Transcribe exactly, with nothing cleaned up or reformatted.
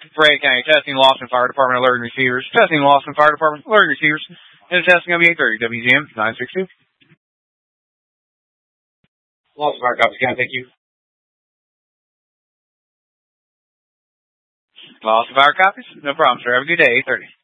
Fray County Testing, Lawson Fire Department, alert and receivers. Testing, Lawson Fire Department, alert and receivers. And testing on eight thirty, W Z M nine six two. Lawson Fire copies, can I thank you? Lawson Fire copies? No problem, sir. Have a good day, eight thirty.